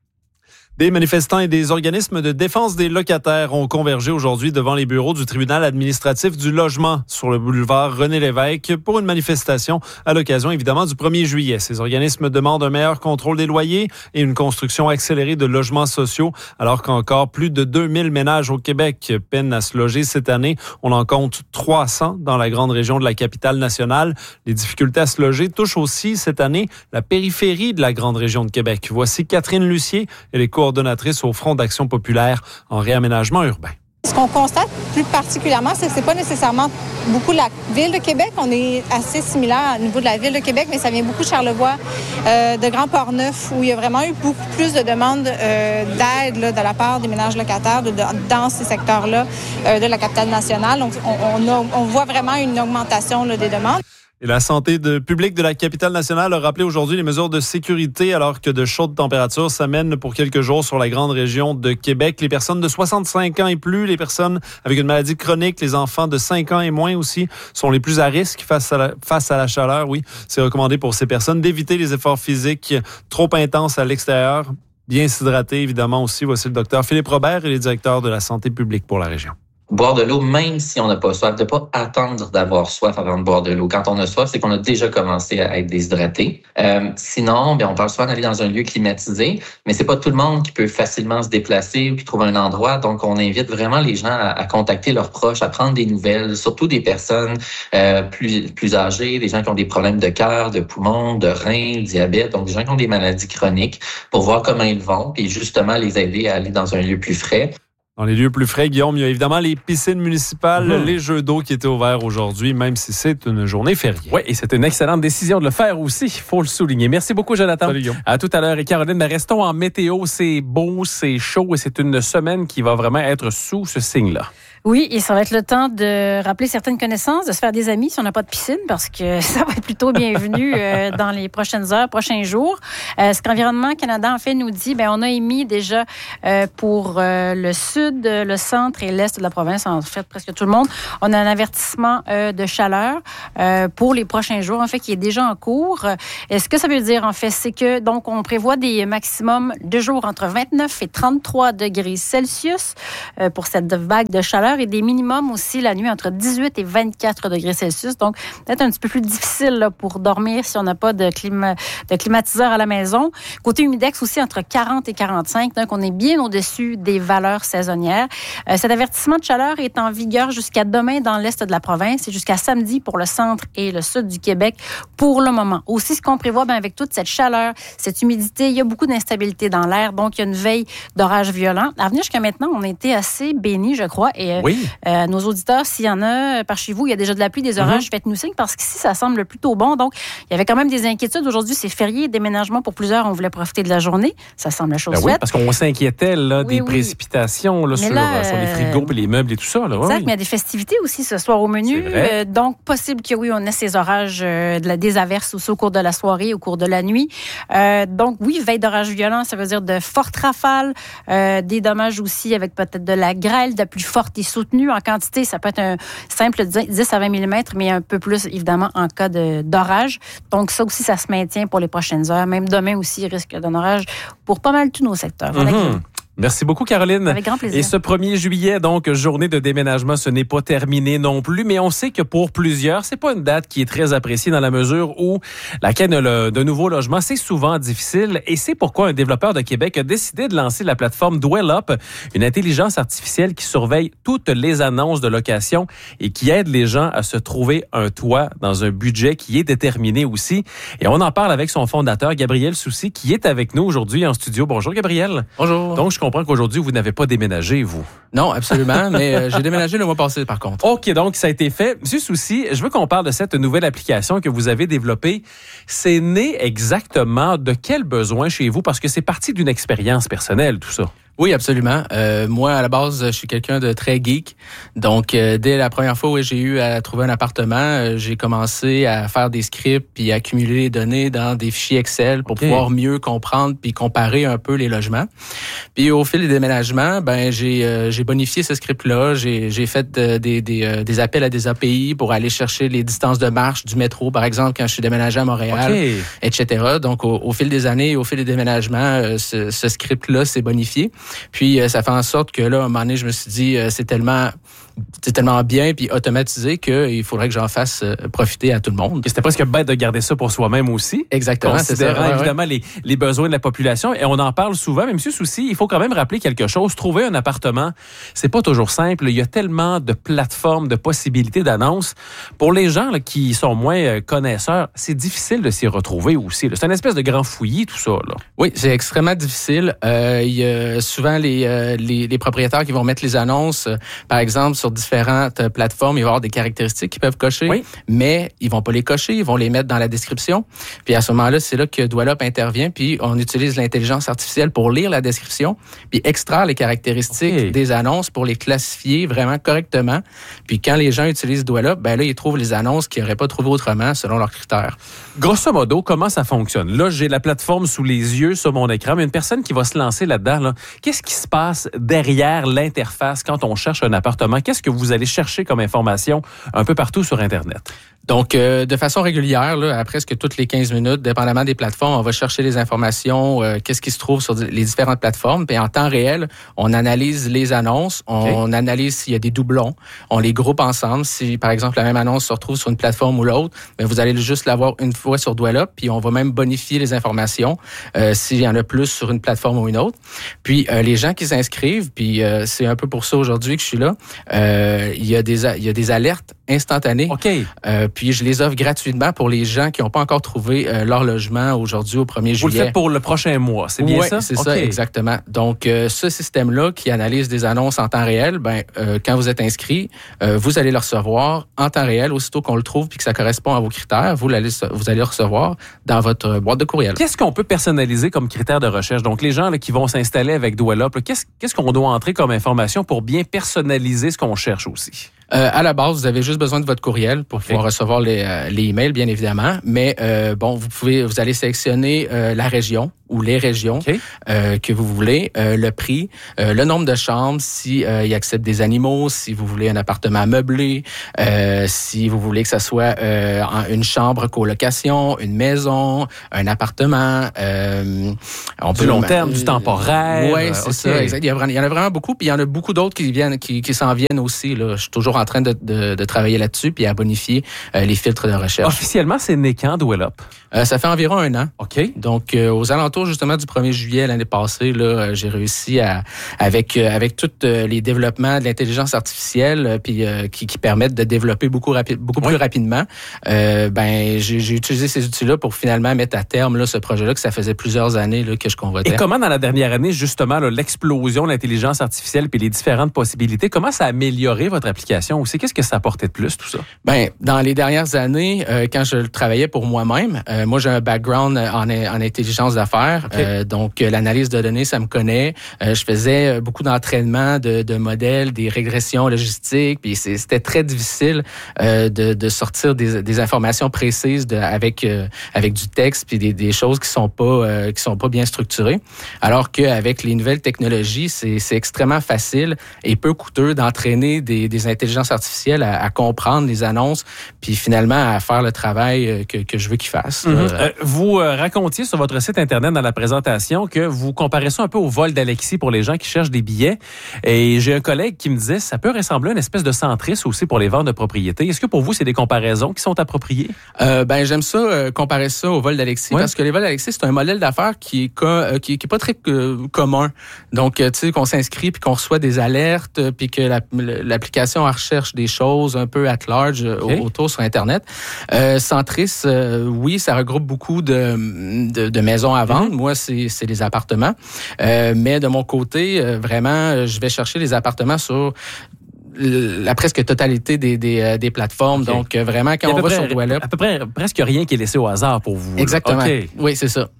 Des manifestants et des organismes de défense des locataires ont convergé aujourd'hui devant les bureaux du tribunal administratif du logement sur le boulevard René-Lévesque pour une manifestation à l'occasion, évidemment, du premier juillet. Ces organismes demandent un meilleur contrôle des loyers et une construction accélérée de logements sociaux, alors qu'encore plus de deux mille ménages au Québec peinent à se loger cette année. On en compte trois cents dans la grande région de la capitale nationale. Les difficultés à se loger touchent aussi cette année la périphérie de la grande région de Québec. Voici Catherine Lucier et les coordonnatrice au Front d'action populaire en réaménagement urbain. Ce qu'on constate plus particulièrement, c'est que c'est pas nécessairement beaucoup la Ville de Québec. On est assez similaire au niveau de la Ville de Québec, mais ça vient beaucoup de Charlevoix, euh, de Grand Port-Neuf, où il y a vraiment eu beaucoup plus de demandes euh, d'aide là, de la part des ménages locataires de, de, dans ces secteurs-là euh, de la capitale nationale. Donc, on, on, a, on voit vraiment une augmentation là, des demandes. Et la santé de publique de la capitale nationale a rappelé aujourd'hui les mesures de sécurité alors que de chaudes températures s'amènent pour quelques jours sur la grande région de Québec. Les personnes de soixante-cinq ans et plus, les personnes avec une maladie chronique, les enfants de cinq ans et moins aussi sont les plus à risque face à la, face à la chaleur. Oui, c'est recommandé pour ces personnes d'éviter les efforts physiques trop intenses à l'extérieur. Bien s'hydrater, évidemment, aussi. Voici le docteur Philippe Robert, il est directeur de la santé publique pour la région. Boire de l'eau, même si on n'a pas soif, de ne pas attendre d'avoir soif avant de boire de l'eau. Quand on a soif, c'est qu'on a déjà commencé à être déshydraté. Euh, sinon, bien, on parle souvent d'aller dans un lieu climatisé, mais c'est pas tout le monde qui peut facilement se déplacer ou qui trouve un endroit. Donc, on invite vraiment les gens à, à contacter leurs proches, à prendre des nouvelles, surtout des personnes euh, plus, plus âgées, des gens qui ont des problèmes de cœur, de poumons, de reins, diabète, donc des gens qui ont des maladies chroniques, pour voir comment ils vont, puis justement les aider à aller dans un lieu plus frais. Dans les lieux plus frais, Guillaume, il y a évidemment les piscines municipales, Mmh. les jeux d'eau qui étaient ouverts aujourd'hui, même si c'est une journée fériée. Oui, et c'est une excellente décision de le faire aussi, il faut le souligner. Merci beaucoup, Jonathan. Salut, Guillaume. À tout à l'heure. Et Caroline, mais restons en météo. C'est beau, c'est chaud et c'est une semaine qui va vraiment être sous ce signe-là. Oui, et ça va être le temps de rappeler certaines connaissances, de se faire des amis si on n'a pas de piscine, parce que ça va être plutôt bienvenu euh, dans les prochaines heures, prochains jours. Euh, ce qu'Environnement Canada, en fait, nous dit, ben on a émis déjà euh, pour euh, le sud, le centre et l'est de la province, en fait, presque tout le monde, on a un avertissement euh, de chaleur euh, pour les prochains jours, en fait, qui est déjà en cours. Et ce que ça veut dire, en fait, c'est que, donc, on prévoit des maximums de jours entre vingt-neuf et trente-trois degrés Celsius euh, pour cette vague de chaleur, et des minimums aussi la nuit entre dix-huit et vingt-quatre degrés Celsius. Donc, peut-être un petit peu plus difficile là, pour dormir si on n'a pas de, clima, de climatiseur à la maison. Côté humidex aussi entre quarante et quarante-cinq. Donc, on est bien au-dessus des valeurs saisonnières. Euh, cet avertissement de chaleur est en vigueur jusqu'à demain dans l'est de la province et jusqu'à samedi pour le centre et le sud du Québec pour le moment. Aussi, ce qu'on prévoit, bien, avec toute cette chaleur, cette humidité, il y a beaucoup d'instabilité dans l'air. Donc, il y a une veille d'orage violent. À venir jusqu'à maintenant, on a été assez bénis, je crois. Et, Oui. Euh, nos auditeurs, s'il y en a par chez vous, il y a déjà de la pluie, des orages, mm-hmm. faites-nous signe parce qu'ici, ça semble plutôt bon. Donc, il y avait quand même des inquiétudes. Aujourd'hui, c'est férié, déménagement pour plusieurs. On voulait profiter de la journée. Ça semble la chose Ben oui, faite. parce qu'on s'inquiétait là, oui, des oui. précipitations là, sur, là, euh, sur les frigos et les meubles et tout ça. Là. Exact, oui. mais il y a des festivités aussi ce soir au menu. Euh, donc, possible que oui, on ait ces orages, euh, de la, des averses aussi au cours de la soirée, au cours de la nuit. Euh, donc, oui, veille d'orage violent, ça veut dire de fortes rafales, euh, des dommages aussi avec peut-être de la grêle, de la pluie forte et soutenue en quantité. Ça peut être un simple dix à vingt millimètres, mais un peu plus, évidemment, en cas de, d'orage. Donc, ça aussi, ça se maintient pour les prochaines heures. Même demain aussi, il risque d'un orage pour pas mal tous nos secteurs. Voilà. Mm-hmm. Merci beaucoup, Caroline. Avec grand plaisir. Et ce premier juillet, donc, journée de déménagement, ce n'est pas terminé non plus, mais on sait que pour plusieurs, c'est pas une date qui est très appréciée dans la mesure où la quête de nouveaux logements, c'est souvent difficile, et c'est pourquoi un développeur de Québec a décidé de lancer la plateforme Dwellup, une intelligence artificielle qui surveille toutes les annonces de location et qui aide les gens à se trouver un toit dans un budget qui est déterminé aussi. Et on en parle avec son fondateur, Gabriel Soucy, qui est avec nous aujourd'hui en studio. Bonjour, Gabriel. Bonjour. Donc, je comprends qu'aujourd'hui, vous n'avez pas déménagé, vous. Non, absolument, mais euh, j'ai déménagé le mois passé, par contre. OK, donc ça a été fait. Monsieur Soucy, je veux qu'on parle de cette nouvelle application que vous avez développée. C'est né exactement de quel besoin chez vous? Parce que c'est parti d'une expérience personnelle, tout ça. Oui, absolument. Euh, moi, à la base, je suis quelqu'un de très geek. Donc, euh, dès la première fois où j'ai eu à trouver un appartement, euh, j'ai commencé à faire des scripts puis à accumuler les données dans des fichiers Excel pour okay. pouvoir mieux comprendre puis comparer un peu les logements. Puis, au fil des déménagements, ben j'ai euh, j'ai bonifié ce script-là. J'ai j'ai fait de, des des euh, des appels à des A P I pour aller chercher les distances de marche du métro, par exemple, quand je suis déménagé à Montréal, okay. et cetera. Donc, au, au fil des années et au fil des déménagements, euh, ce, ce script-là s'est bonifié. Puis, euh, ça fait en sorte que là, à un moment donné, je me suis dit, euh, c'est tellement... c'est tellement bien puis automatisé qu'il faudrait que j'en fasse euh, profiter à tout le monde. Et c'était presque bête de garder ça pour soi-même aussi. Exactement. Considérant c'est ça, ouais, évidemment ouais. Les, les besoins de la population. Et on en parle souvent. Mais M. Soucy, il faut quand même rappeler quelque chose. Trouver un appartement, c'est pas toujours simple. Il y a tellement de plateformes, de possibilités d'annonces. Pour les gens là, qui sont moins connaisseurs, c'est difficile de s'y retrouver aussi. Là. C'est une espèce de grand fouillis, tout ça. Là. Oui, c'est extrêmement difficile. Euh, il y a souvent les, euh, les, les propriétaires qui vont mettre les annonces, euh, par exemple, sur différentes plateformes, il va y avoir des caractéristiques qu'ils peuvent cocher, oui. mais ils vont pas les cocher, ils vont les mettre dans la description. Puis à ce moment-là, c'est là que Dwellup intervient, puis on utilise l'intelligence artificielle pour lire la description, puis extraire les caractéristiques okay. des annonces pour les classifier vraiment correctement. Puis quand les gens utilisent Dwellup, ben là, ils trouvent les annonces qu'ils n'auraient pas trouvées autrement selon leurs critères. Grosso modo, comment ça fonctionne? Là, j'ai la plateforme sous les yeux sur mon écran, mais une personne qui va se lancer là-dedans, là, qu'est-ce qui se passe derrière l'interface quand on cherche un appartement? Qu'est-ce que vous allez chercher comme information un peu partout sur Internet? Donc, euh, de façon régulière, là, à presque toutes les quinze minutes, dépendamment des plateformes, on va chercher les informations, euh, qu'est-ce qui se trouve sur les différentes plateformes. Puis en temps réel, on analyse les annonces, on okay. analyse s'il y a des doublons, on les groupe ensemble. Si, par exemple, la même annonce se retrouve sur une plateforme ou l'autre, bien, vous allez juste l'avoir une fois sur Dwellup, puis on va même bonifier les informations euh, s'il y en a plus sur une plateforme ou une autre. Puis euh, les gens qui s'inscrivent, puis euh, c'est un peu pour ça aujourd'hui que je suis là, euh, il y a des il y a des alertes instantanée. OK. Euh, puis je les offre gratuitement pour les gens qui n'ont pas encore trouvé euh, leur logement aujourd'hui au premier juillet. Vous le faites pour le prochain mois, c'est bien ouais, ça? c'est okay. ça, exactement. Donc, euh, ce système-là qui analyse des annonces en temps réel, ben, euh, quand vous êtes inscrit, euh, vous allez le recevoir en temps réel, aussitôt qu'on le trouve puis que ça correspond à vos critères, vous allez, vous allez le recevoir dans votre boîte de courriel. Qu'est-ce qu'on peut personnaliser comme critère de recherche? Donc, les gens là, qui vont s'installer avec Dwell Up, là, qu'est-ce, qu'est-ce qu'on doit entrer comme information pour bien personnaliser ce qu'on cherche aussi? Euh, à la base, vous avez juste besoin de votre courriel pour okay. pouvoir recevoir les, euh, les emails, bien évidemment. Mais euh, bon, vous pouvez, vous allez sélectionner euh, la région ou les régions okay. euh, que vous voulez, euh, le prix, euh, le nombre de chambres, si euh, il accepte des animaux, si vous voulez un appartement meublé, euh, si vous voulez que ça soit euh, une chambre colocation, une maison, un appartement. Euh, on peut du long le, terme, euh, du temporaire. Oui, c'est okay. ça. Exact. Il y, a, il y en a vraiment beaucoup, puis il y en a beaucoup d'autres qui viennent, qui, qui s'en viennent aussi. Là. Je suis toujours en train de, de, de travailler là-dessus puis à bonifier euh, les filtres de recherche. Officiellement, c'est né quand, Dwell Up? Euh, ça fait environ un an. OK. Donc, euh, aux alentours justement du premier juillet l'année passée, là, j'ai réussi à, avec euh, avec tous euh, les développements de l'intelligence artificielle, euh, puis euh, qui, qui permettent de développer beaucoup rapi- beaucoup oui. plus rapidement. Euh, ben, j'ai, j'ai utilisé ces outils-là pour finalement mettre à terme là ce projet-là que ça faisait plusieurs années là, que je convoitais. Et comment dans la dernière année justement là, l'explosion de l'intelligence artificielle puis les différentes possibilités, comment ça a amélioré votre application aussi? Qu'est-ce que ça apportait de plus tout ça? Ben, dans les dernières années, euh, quand je travaillais pour moi-même, euh, moi j'ai un background en, en intelligence d'affaires. Okay. Euh, donc, l'analyse de données, ça me connaît. Euh, je faisais beaucoup d'entraînement de, de modèles, des régressions logistiques, puis c'est, c'était très difficile euh, de, de sortir des, des informations précises de, avec euh, avec du texte, puis des, des choses qui sont pas euh, qui sont pas bien structurées. Alors qu'avec les nouvelles technologies, c'est, c'est extrêmement facile et peu coûteux d'entraîner des, des intelligences artificielles à, à comprendre les annonces, puis finalement à faire le travail que, que je veux qu'ils fassent. Mm-hmm. Euh, vous euh, racontiez sur votre site Internet dans la présentation que vous comparez ça un peu au vol d'Alexis pour les gens qui cherchent des billets. Et j'ai un collègue qui me disait ça peut ressembler à une espèce de Centris aussi pour les ventes de propriétés. Est-ce que pour vous, c'est des comparaisons qui sont appropriées? Euh, ben j'aime ça, euh, comparer ça au vol d'Alexis, ouais. parce que les vols d'Alexis, c'est un modèle d'affaires qui est, co- euh, qui, qui est pas très euh, commun. Donc, euh, tu sais, qu'on s'inscrit puis qu'on reçoit des alertes euh, puis que la, l'application recherche des choses un peu at large euh, okay. autour sur Internet. Euh, Centris, euh, oui, ça regroupe beaucoup de, de, de maisons à vendre. Mm-hmm. Moi, c'est, c'est les appartements. Euh, mais de mon côté, euh, vraiment, je vais chercher les appartements sur la presque totalité des, des, des plateformes. Okay. Donc, vraiment, quand on va près, sur Dwell Up... À peu près, presque rien qui est laissé au hasard pour vous. Exactement. Okay. Oui, c'est ça.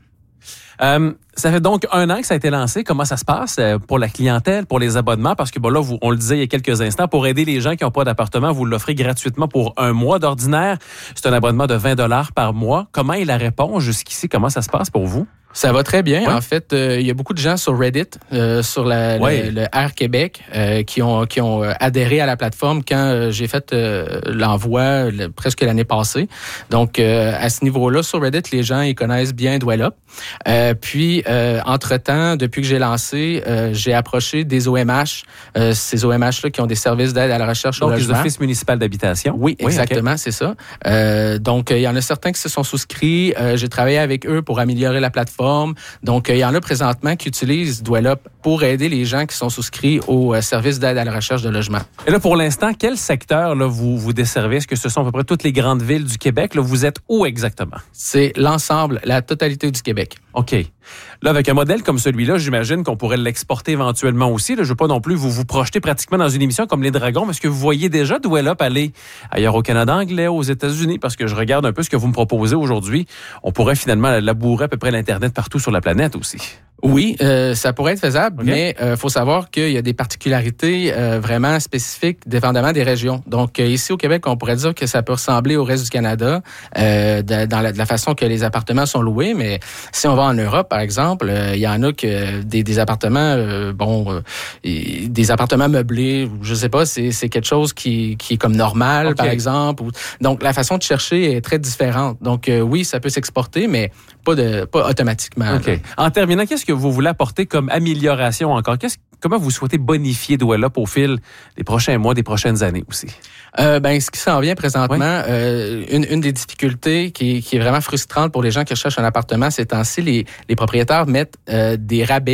Euh, ça fait donc un an que ça a été lancé. Comment ça se passe pour la clientèle, pour les abonnements? Parce que bon, là, vous, on le disait il y a quelques instants, pour aider les gens qui n'ont pas d'appartement, vous l'offrez gratuitement pour un mois d'ordinaire. C'est un abonnement de vingt dollars par mois. Comment est la réponse jusqu'ici? Comment ça se passe pour vous? Ça va très bien. Ouais. En fait, euh, il y a beaucoup de gens sur Reddit, euh, sur la, ouais. le, le Air Québec, euh, qui ont qui ont adhéré à la plateforme quand euh, j'ai fait euh, l'envoi le, presque l'année passée. Donc, euh, à ce niveau-là, sur Reddit, les gens ils connaissent bien Dwell Up. Euh, puis, euh, entre-temps, depuis que j'ai lancé, euh, j'ai approché des O M H, euh, ces O M H-là qui ont des services d'aide à la recherche donc, au logement. Donc, les offices municipaux d'habitation. Oui, exactement, oui, okay. c'est ça. Euh, donc, il y en a certains qui se sont souscrits. Euh, j'ai travaillé avec eux pour améliorer la plateforme. Donc, il y en a présentement qui utilisent Dwell Up pour aider les gens qui sont souscrits au service d'aide à la recherche de logement. Et là, pour l'instant, quel secteur là, vous, vous desservez? Est-ce que ce sont à peu près toutes les grandes villes du Québec? Là, vous êtes où exactement? C'est l'ensemble, la totalité du Québec. OK. Là, avec un modèle comme celui-là, j'imagine qu'on pourrait l'exporter éventuellement aussi. Là, je ne veux pas non plus vous vous projeter pratiquement dans une émission comme Les Dragons, mais est-ce que vous voyez déjà Dwell Up aller ailleurs au Canada anglais, aux États-Unis? Parce que je regarde un peu ce que vous me proposez aujourd'hui. On pourrait finalement labourer à peu près l'Internet partout sur la planète aussi. Oui, euh, ça pourrait être faisable, okay. mais il euh, faut savoir qu'il y a des particularités euh, vraiment spécifiques dépendamment des régions. Donc, euh, ici au Québec, on pourrait dire que ça peut ressembler au reste du Canada euh, de, dans la, de la façon que les appartements sont loués, mais si on va en Europe, par exemple, il euh, y en a que des, des appartements, euh, bon, euh, des appartements meublés, je sais pas, c'est, c'est quelque chose qui, qui est comme normal, okay. par exemple. Ou, donc, la façon de chercher est très différente. Donc, euh, oui, ça peut s'exporter, mais pas de pas automatiquement. Okay. En terminant, qu'est-ce que vous voulez apporter comme amélioration encore? Qu'est-ce, comment vous souhaitez bonifier Dwell Up au fil des prochains mois, des prochaines années aussi? Euh, ben, ce qui s'en vient présentement, oui. euh, une, une des difficultés qui, qui est vraiment frustrante pour les gens qui cherchent un appartement ces temps-ci, les, les propriétaires mettent euh, des rabais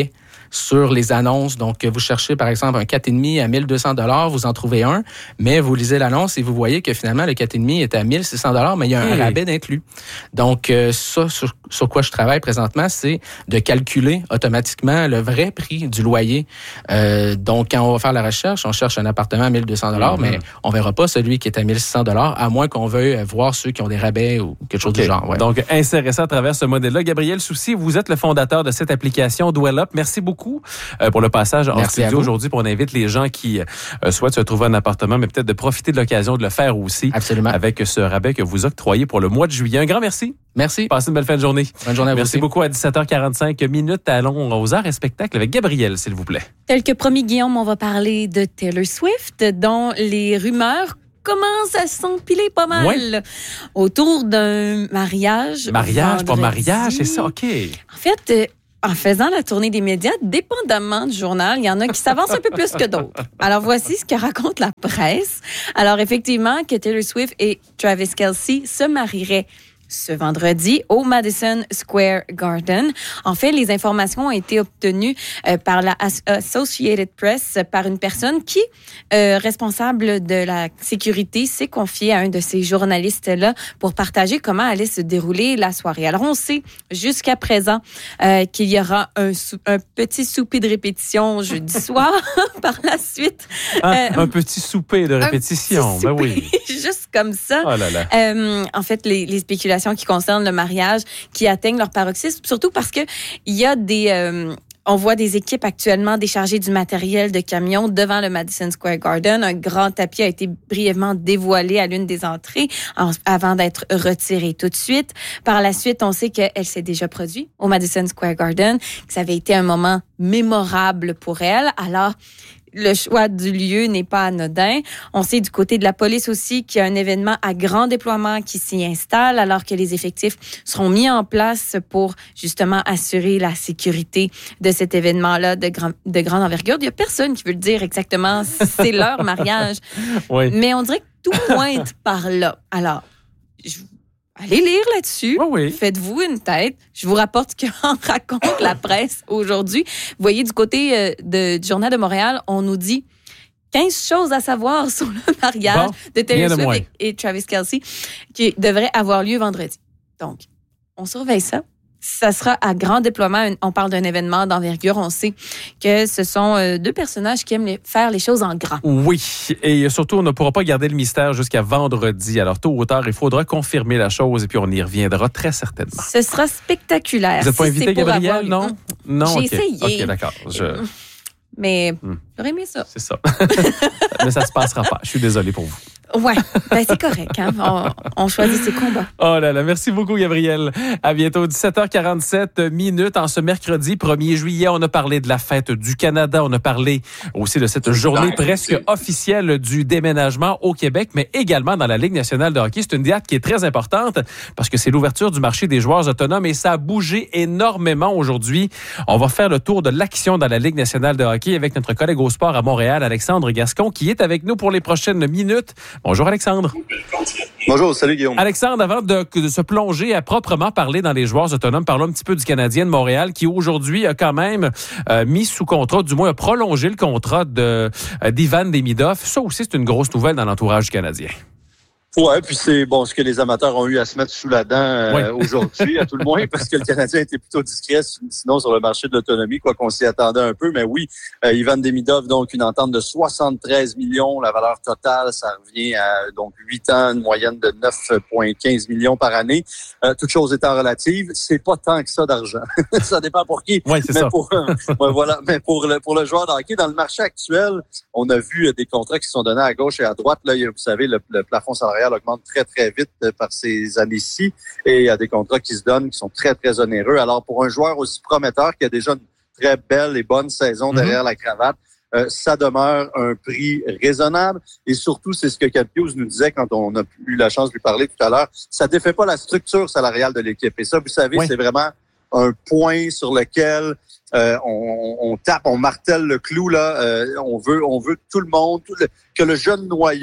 sur les annonces. Donc, vous cherchez, par exemple, un quatre virgule cinq à mille deux cents dollars, vous en trouvez un, mais vous lisez l'annonce et vous voyez que finalement, le quatre virgule cinq est à mille six cents dollars, mais il y a un hey. rabais d'inclus. Donc, euh, ça, sur, sur quoi je travaille présentement, c'est de calculer automatiquement le vrai prix du loyer. Euh, donc, quand on va faire la recherche, on cherche un appartement à mille deux cents dollars, mm-hmm. mais on verra pas celui qui est à mille six cents dollars, à moins qu'on veuille voir ceux qui ont des rabais ou quelque chose okay. du genre. Ouais. Donc, insérer ça à travers ce modèle-là. Gabriel Soucy, vous êtes le fondateur de cette application Dwell-Up. Merci beaucoup euh, pour le passage en Merci studio aujourd'hui. On invite les gens qui euh, souhaitent se trouver un appartement, mais peut-être de profiter de l'occasion de le faire aussi. Absolument. Avec ce rabais que vous octroyez pour le mois de juillet. Un grand merci. Merci. Passez une belle fin de journée. Bonne journée à vous Merci aussi. beaucoup. À dix-sept heures quarante-cinq minutes, allons aux arts et spectacles avec Gabriel, s'il vous plaît. Tel que promis, Guillaume, on va parler de Taylor Swift, dont les rumeurs commencent à s'empiler pas mal ouais. autour d'un mariage. Mariage, vendredi. pas mariage, c'est ça, OK. En fait, euh, en faisant la tournée des médias, dépendamment du journal, il y en a qui s'avancent un peu plus que d'autres. Alors, voici ce que raconte la presse. Alors, effectivement, que Taylor Swift et Travis Kelce se marieraient ce vendredi au Madison Square Garden. En fait, les informations ont été obtenues euh, par la Associated Press par une personne qui, euh, responsable de la sécurité, s'est confiée à un de ces journalistes-là pour partager comment allait se dérouler la soirée. Alors, on sait jusqu'à présent euh, qu'il y aura un, sou- un petit souper de répétition jeudi soir par la suite. Ah, euh, un petit souper de répétition, ben oui. Juste comme ça. Oh là là. Euh, en fait, les, les spéculations qui concernent le mariage qui atteignent leur paroxysme, surtout parce que il y a des... Euh, on voit des équipes actuellement décharger du matériel de camions devant le Madison Square Garden. Un grand tapis a été brièvement dévoilé à l'une des entrées en, avant d'être retiré tout de suite. Par la suite, on sait qu'elle s'est déjà produite au Madison Square Garden, que ça avait été un moment mémorable pour elle. Alors, le choix du lieu n'est pas anodin. On sait du côté de la police aussi qu'il y a un événement à grand déploiement qui s'y installe alors que les effectifs seront mis en place pour justement assurer la sécurité de cet événement-là de, grand, de grande envergure. Il n'y a personne qui veut le dire exactement. C'est leur mariage. Oui. Mais on dirait que tout pointe par là. Alors, je allez lire là-dessus. Oui, oui. Faites-vous une tête. Je vous rapporte qu'en raconte la presse aujourd'hui. Vous voyez, du côté euh, de, du Journal de Montréal, on nous dit quinze choses à savoir sur le mariage bon, de Taylor de Swift et, et Travis Kelce qui devrait avoir lieu vendredi. Donc, on surveille ça. Ça sera à grand déploiement. On parle d'un événement d'envergure. On sait que ce sont euh, deux personnages qui aiment les, faire les choses en grand. Oui, et surtout, on ne pourra pas garder le mystère jusqu'à vendredi. Alors, tôt ou tard, il faudra confirmer la chose et puis on y reviendra très certainement. Ce sera spectaculaire. Vous n'êtes pas si invité, Gabriel, non? Hum. Non, J'ai okay. essayé. OK, d'accord. Je... Mais hum. j'aurais aimé ça. C'est ça. Mais ça ne se passera pas. Je suis désolé pour vous. Ouais, ben c'est correct. Hein? On, on choisit ses combats. Oh là là, merci beaucoup, Gabriel. À bientôt, dix-sept heures quarante-sept minutes. En ce mercredi premier juillet, on a parlé de la fête du Canada. On a parlé aussi de cette journée presque officielle du déménagement au Québec, mais également dans la Ligue nationale de hockey. C'est une date qui est très importante parce que c'est l'ouverture du marché des joueurs autonomes et ça a bougé énormément aujourd'hui. On va faire le tour de l'action dans la Ligue nationale de hockey avec notre collègue au sport à Montréal, Alexandre Gascon, qui est avec nous pour les prochaines minutes. Bonjour Alexandre. Bonjour, salut Guillaume. Alexandre, avant de, de se plonger à proprement parler dans les joueurs autonomes, parlons un petit peu du Canadien de Montréal qui aujourd'hui a quand même euh, mis sous contrat, du moins a prolongé le contrat de, euh, d'Ivan Demidov. Ça aussi, c'est une grosse nouvelle dans l'entourage du Canadien. Ouais, puis c'est bon ce que les amateurs ont eu à se mettre sous la dent euh, oui. aujourd'hui, à tout le moins, parce que le Canadien était plutôt discret, sinon sur le marché de l'autonomie, quoi qu'on s'y attendait un peu. Mais oui, euh, Ivan Demidov, donc une entente de soixante-treize millions, la valeur totale, ça revient à donc huit ans, une moyenne de neuf virgule quinze millions par année. Euh, toute chose étant relative, c'est pas tant que ça d'argent. Ça dépend pour qui. Oui, c'est mais ça. Pour, euh, ouais, voilà, mais pour le pour le joueur de hockey, dans le marché actuel, on a vu des contrats qui sont donnés à gauche et à droite. Là, vous savez, le, le plafond salarial augmente très, très vite par ces années-ci et il y a des contrats qui se donnent qui sont très, très onéreux. Alors, pour un joueur aussi prometteur qui a déjà une très belle et bonne saison derrière mm-hmm. la cravate, euh, ça demeure un prix raisonnable et surtout, c'est ce que Cat Hughes nous disait quand on a eu la chance de lui parler tout à l'heure, ça défait pas la structure salariale de l'équipe. Et ça, vous savez, oui. c'est vraiment un point sur lequel euh, on, on tape, on martèle le clou là. Euh, on veut, on veut tout le monde, tout le, que le jeune noyau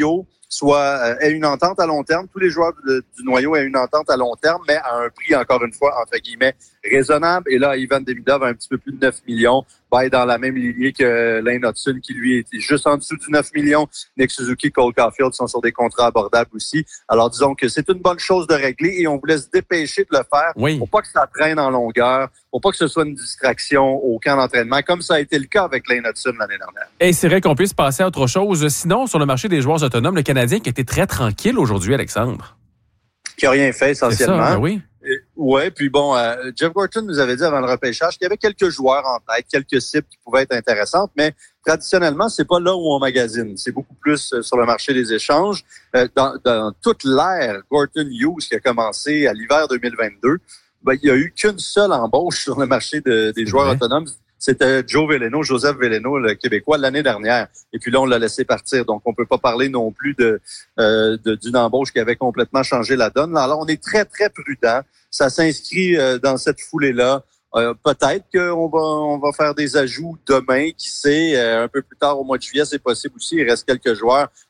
soit euh, ait une entente à long terme. Tous les joueurs de, du noyau aient une entente à long terme, mais à un prix, encore une fois, entre guillemets, raisonnable. Et là, Ivan Demidov a un petit peu plus de neuf millions, va être dans la même lignée que Lane Hudson, qui lui était juste en dessous du neuf millions. Nick Suzuki, Cole Caulfield sont sur des contrats abordables aussi. Alors, disons que c'est une bonne chose de régler et on voulait se dépêcher de le faire oui. pour pas que ça traîne en longueur, pour pas que ce soit une distraction au camp d'entraînement, comme ça a été le cas avec Lane Hudson l'année dernière. Et c'est vrai qu'on puisse passer à autre chose. Sinon, sur le marché des joueurs autonomes, le Canadien qui était très tranquille aujourd'hui, Alexandre. Qui a rien fait essentiellement. C'est ça, ben oui. Oui, puis bon, euh, Jeff Gorton nous avait dit avant le repêchage qu'il y avait quelques joueurs en tête, quelques cibles qui pouvaient être intéressantes, mais traditionnellement, c'est pas là où on magasine. C'est beaucoup plus euh, sur le marché des échanges. Euh, dans, dans toute l'ère Gorton Hughes qui a commencé à l'hiver deux mille vingt-deux, ben, il n'y a eu qu'une seule embauche sur le marché de, des joueurs vrai. autonomes. C'était Joe Veleno, Joseph Veleno, le Québécois, l'année dernière. Et puis là, on l'a laissé partir. Donc, on peut pas parler non plus de, euh, de d'une embauche qui avait complètement changé la donne. Alors, on est très, très prudent. Ça s'inscrit euh, dans cette foulée-là. Euh, peut-être qu'on va on va faire des ajouts demain, qui sait, euh, un peu plus tard au mois de juillet, c'est possible aussi. Il reste quelques joueurs